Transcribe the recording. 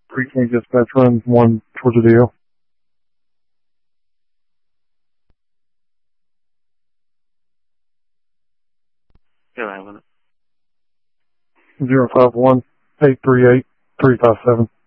Precinct Dispatch Run 1 towards the deal. Go ahead with it. 051-838-357.